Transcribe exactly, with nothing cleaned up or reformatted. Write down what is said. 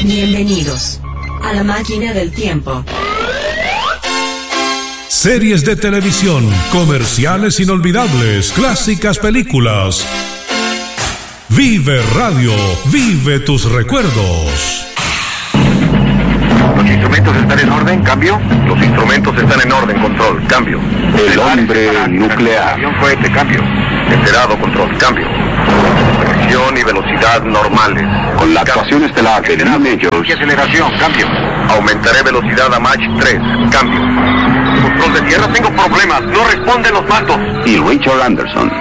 Bienvenidos a la máquina del tiempo. Series de televisión, comerciales inolvidables, clásicas películas. Vive Radio, vive tus recuerdos. ¿Los instrumentos están en orden? ¿Cambio? Los instrumentos están en orden, control. Cambio. El hombre nuclear. Avión cohete, cambio. Enterado, control. Cambio. Presión y velocidad normales. Con la actuación estelar de Lee Majors. Y aceleración, cambio. Aumentaré velocidad a Mach tres, cambio. Control de tierra, tengo problemas. No responden los mandos. Y Richard Anderson.